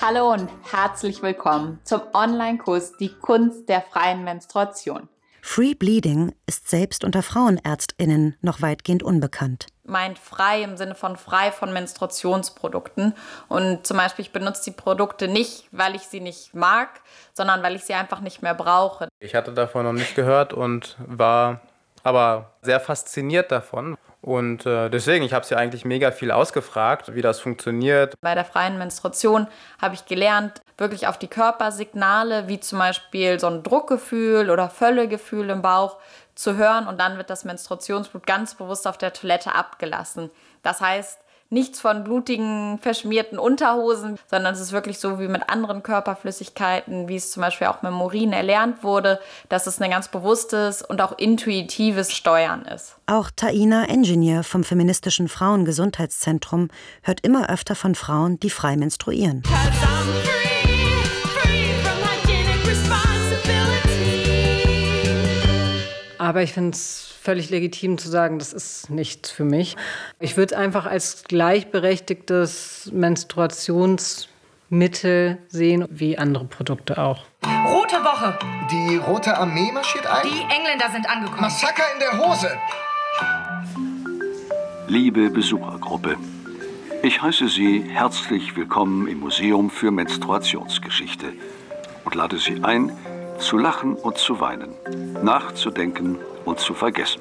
Hallo und herzlich willkommen zum Online-Kurs Die Kunst der freien Menstruation. Free Bleeding ist selbst unter FrauenärztInnen noch weitgehend unbekannt. Meint frei im Sinne von frei von Menstruationsprodukten. Und zum Beispiel, ich benutze die Produkte nicht, weil ich sie nicht mag, sondern weil ich sie einfach nicht mehr brauche. Ich hatte davon noch nicht gehört und war aber sehr fasziniert davon. Und deswegen, ich habe sie eigentlich mega viel ausgefragt, wie das funktioniert. Bei der freien Menstruation habe ich gelernt, wirklich auf die Körpersignale, wie zum Beispiel so ein Druckgefühl oder Völlegefühl im Bauch, zu hören. Und dann wird das Menstruationsblut ganz bewusst auf der Toilette abgelassen. Das heißt, nichts von blutigen, verschmierten Unterhosen, sondern es ist wirklich so wie mit anderen Körperflüssigkeiten, wie es zum Beispiel auch mit dem Urin erlernt wurde, dass es ein ganz bewusstes und auch intuitives Steuern ist. Auch Taina Engineer vom feministischen Frauengesundheitszentrum hört immer öfter von Frauen, die frei menstruieren. Aber ich finde es völlig legitim zu sagen, das ist nichts für mich. Ich würde es einfach als gleichberechtigtes Menstruationsmittel sehen, wie andere Produkte auch. Rote Woche. Die Rote Armee marschiert ein? Die Engländer sind angekommen. Massaker in der Hose. Liebe Besuchergruppe, ich heiße Sie herzlich willkommen im Museum für Menstruationsgeschichte und lade Sie ein, zu lachen und zu weinen, nachzudenken und zu vergessen.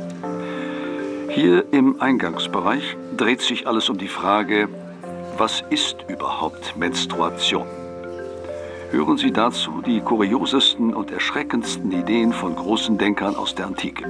Hier im Eingangsbereich dreht sich alles um die Frage, was ist überhaupt Menstruation? Hören Sie dazu die kuriosesten und erschreckendsten Ideen von großen Denkern aus der Antike.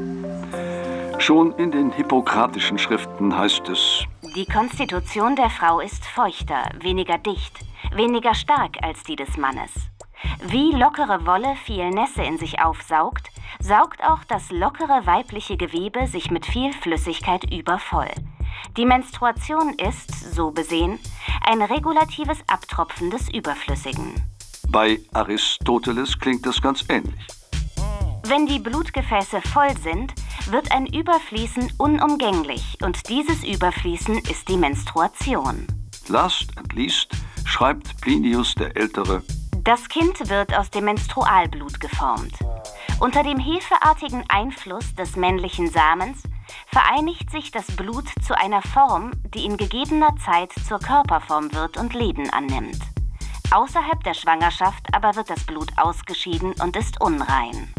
Schon in den hippokratischen Schriften heißt es: Die Konstitution der Frau ist feuchter, weniger dicht, weniger stark als die des Mannes. Wie lockere Wolle viel Nässe in sich aufsaugt, saugt auch das lockere weibliche Gewebe sich mit viel Flüssigkeit übervoll. Die Menstruation ist, so besehen, ein regulatives Abtropfen des Überflüssigen. Bei Aristoteles klingt das ganz ähnlich. Wenn die Blutgefäße voll sind, wird ein Überfließen unumgänglich und dieses Überfließen ist die Menstruation. Last and least schreibt Plinius der Ältere: Das Kind wird aus dem Menstrualblut geformt. Unter dem hefeartigen Einfluss des männlichen Samens vereinigt sich das Blut zu einer Form, die in gegebener Zeit zur Körperform wird und Leben annimmt. Außerhalb der Schwangerschaft aber wird das Blut ausgeschieden und ist unrein.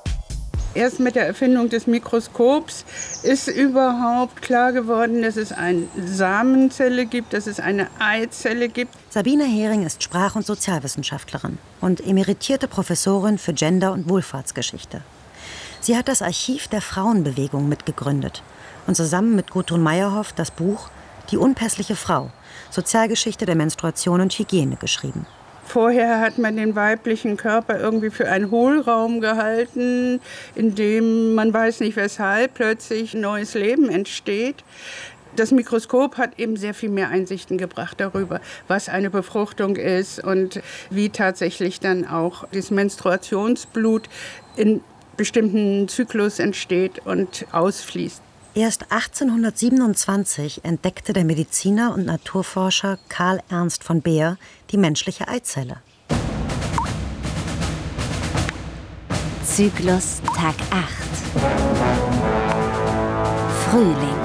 Erst mit der Erfindung des Mikroskops ist überhaupt klar geworden, dass es eine Samenzelle gibt, dass es eine Eizelle gibt. Sabine Hering ist Sprach- und Sozialwissenschaftlerin und emeritierte Professorin für Gender- und Wohlfahrtsgeschichte. Sie hat das Archiv der Frauenbewegung mitgegründet und zusammen mit Gudrun Meyerhoff das Buch Die unpässliche Frau – Sozialgeschichte der Menstruation und Hygiene geschrieben. Vorher hat man den weiblichen Körper irgendwie für einen Hohlraum gehalten, in dem man weiß nicht weshalb plötzlich neues Leben entsteht. Das Mikroskop hat eben sehr viel mehr Einsichten gebracht darüber, was eine Befruchtung ist und wie tatsächlich dann auch das Menstruationsblut in bestimmten Zyklus entsteht und ausfließt. Erst 1827 entdeckte der Mediziner und Naturforscher Karl Ernst von Baer die menschliche Eizelle. Zyklus Tag 8. Frühling.